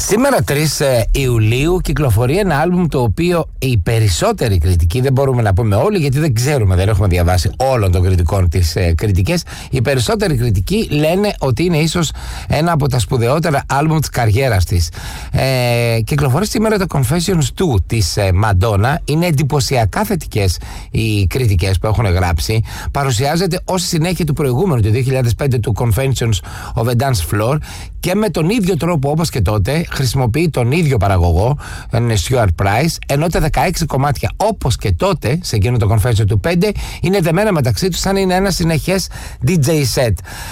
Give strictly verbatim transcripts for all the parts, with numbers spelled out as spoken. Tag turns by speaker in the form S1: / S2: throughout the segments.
S1: Σήμερα τρεις Ιουλίου κυκλοφορεί ένα άλμπουμ το οποίο οι περισσότεροι κριτικοί, δεν μπορούμε να πούμε όλοι γιατί δεν ξέρουμε, δεν έχουμε διαβάσει όλων των κριτικών τις ε, κριτικές, οι περισσότεροι κριτικοί λένε ότι είναι ίσως ένα από τα σπουδαιότερα άλμπουμ της καριέρας της. Ε, κυκλοφορεί σήμερα το Confessions two της ε, Madonna. Είναι εντυπωσιακά θετικές οι κριτικές που έχουν γράψει. Παρουσιάζεται ως συνέχεια του προηγούμενου του δύο χιλιάδες πέντε του Confessions of a Dance Floor και με τον ίδιο τρόπο όπως και τότε χρησιμοποιεί τον ίδιο παραγωγό, τον είναι Stuart Price, ενώ τα δεκαέξι κομμάτια όπως και τότε σε εκείνο το Confession του πέντε είναι δεμένα μεταξύ τους σαν είναι ένα συνεχές ντι τζέι set.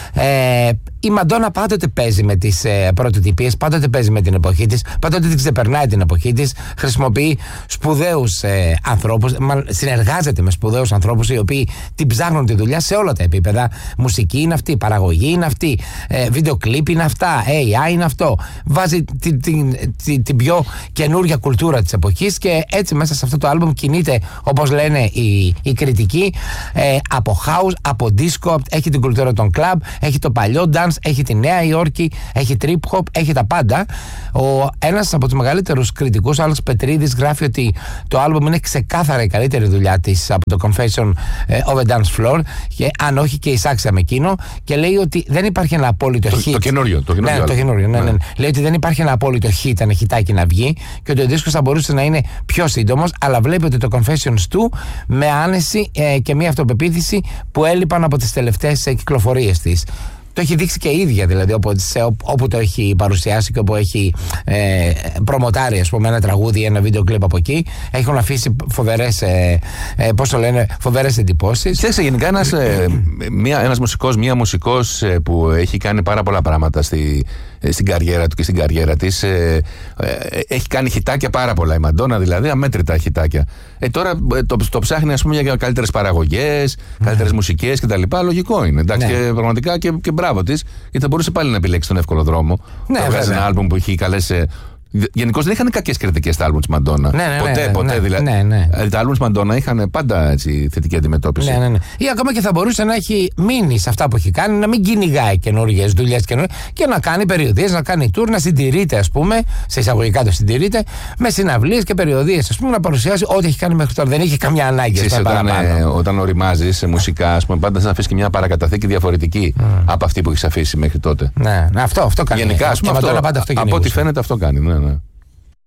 S1: Ε, η Madonna πάντοτε παίζει με τις ε, πρωτοτυπίες, πάντοτε παίζει με την εποχή της, πάντοτε την ξεπερνάει την εποχή της, χρησιμοποιεί σπουδαίους ε, ανθρώπους, συνεργάζεται με σπουδαίους ανθρώπους οι οποίοι την ψάχνουν τη δουλειά σε όλα τα επίπεδα. Μουσική είναι αυτή, παραγωγή είναι αυτή, ε, βίντεο κλιπ είναι αυτά, έι άι είναι αυτό. Βάζει την, την, την, την πιο καινούργια κουλτούρα της εποχής και έτσι μέσα σε αυτό το άλμπουμ κινείται, όπως λένε οι, οι κριτικοί, ε, από house, από disco, έχει την κουλτούρα των club, έχει το παλιό dance, έχει τη Νέα Υόρκη, έχει trip hop, έχει τα πάντα. Ο, ένας από τους μεγαλύτερους κριτικούς, ο Άλεξ Πετρίδης, γράφει ότι το άλμπουμ είναι ξεκάθαρα η καλύτερη δουλειά της από το Confession of a Dance Floor, και αν όχι και εισάξια με εκείνο, και λέει ότι δεν υπάρχει ένα απόλυτο
S2: το,
S1: hit.
S2: Το καινούριο. Το καινούριο,
S1: ναι, το καινούριο ναι, ναι. Ναι. Λέει ότι δεν υπάρχει ένα απόλυτο hit, ένα χιτάκι να βγει, και ότι ο δίσκος θα μπορούσε να είναι πιο σύντομος, αλλά βλέπει ότι το Confessions two με άνεση ε, και μια αυτοπεποίθηση που έλειπαν από τις τελευταίες ε, κυκλοφορίες της. Το έχει δείξει και η ίδια, δηλαδή, όπου, σε, όπου το έχει παρουσιάσει και όπου έχει ε, προμοτάρει, ας πούμε, ένα τραγούδι, ένα βίντεο κλιπ από εκεί. Έχουν αφήσει φοβερές, ε, ε, πώς το λένε, φοβερές εντυπώσεις.
S2: Ξέρετε, γενικά ένας, ε, μία, ένας μουσικός, μία μουσικός ε, που έχει κάνει πάρα πολλά πράγματα στη, ε, στην καριέρα του και στην καριέρα της. Ε, ε, έχει κάνει χιτάκια πάρα πολλά. Η Μαντόνα, δηλαδή, αμέτρητα χιτάκια. Ε, τώρα ε, το, το ψάχνει, ας πούμε, για καλύτερες παραγωγές, mm. καλύτερες μουσικές κτλ. Λογικό είναι. Εντάξει, ναι. Και πραγματικά και, και μπράβο της, γιατί θα μπορούσε πάλι να επιλέξει τον εύκολο δρόμο. Ναι, θα βγάζει ένα άλμπουμ που έχει καλές. Γενικώς δεν είχαν κακές κριτικές τα άλμπουμ της Μαντόνα.
S1: Ναι, ναι,
S2: ποτέ,
S1: ναι,
S2: ποτέ
S1: ναι,
S2: δηλαδή.
S1: Ναι, ναι.
S2: Τα άλμπουμ της Μαντόνα είχαν πάντα έτσι, θετική αντιμετώπιση.
S1: Ναι, ναι, ναι. Ή ακόμα και θα μπορούσε να έχει μείνει σε αυτά που έχει κάνει, να μην κυνηγάει καινούργιες δουλειές και να κάνει περιοδίες, να κάνει tour, να συντηρείται, ας πούμε, σε εισαγωγικά το συντηρείται, με συναυλίες και περιοδίες, ας πούμε, να παρουσιάσει ό,τι έχει κάνει μέχρι τώρα. Δεν είχε καμιά ανάγκη.
S2: Ξέρεις, όταν, ε, όταν οριμάζεις σε μουσικά, ας πούμε, πάντα θα αφήσει και μια παρακαταθήκη διαφορετική mm. από αυτή που έχει αφήσει μέχρι τότε.
S1: Ναι, αυτό, αυτό κάνει.
S2: Γενικά, ας πούμε, αυτό, από ό,τι φαίνεται αυτό κάνει. Ναι, ναι.